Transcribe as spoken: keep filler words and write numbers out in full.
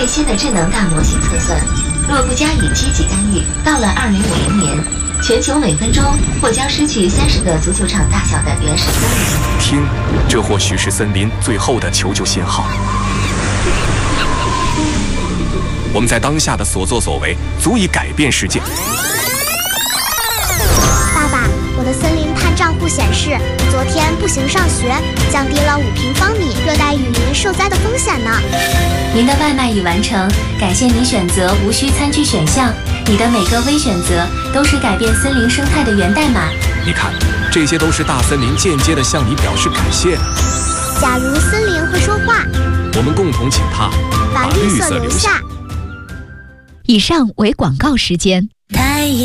最新的智能大模型测算，若不加以积极干预，到了二零五零年，全球每分钟或将失去三十个足球场大小的原始森林。 听，这或许是森林最后的求救信号。我们在当下的所作所为，足以改变世界。 爸爸，我的森林碳账户显示，昨天步行上学，降低了五平方米热带雨林受灾的风险呢。 您的外卖已完成，感谢您选择无需餐具选项。你的每个微选择都是改变森林生态的源代码。 你看，这些都是大森林间接的向你表示感谢的。 假如森林会说话， 我们共同请它把绿色留下。 以上为广告时间。